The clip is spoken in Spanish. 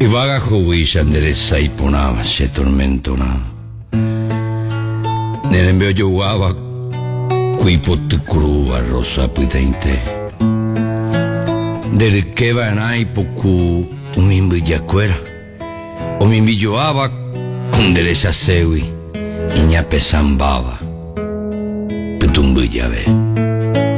vaga juvisha endereza y ponaba se tormentona. Nenembeo yo guava cuipo te cruva rosa puiteinte. Del que va en poku umimbillacuera. O mimbilloaba con dereza sewi y ña pesambaba. Petumbullave.